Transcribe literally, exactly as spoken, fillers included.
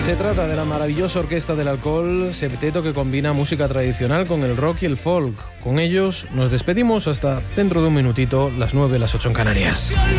Se trata de la maravillosa Orquesta del Alcohol, septeto que combina música tradicional con el rock y el folk. Con ellos nos despedimos hasta dentro de un minutito, las nueve, las ocho en Canarias.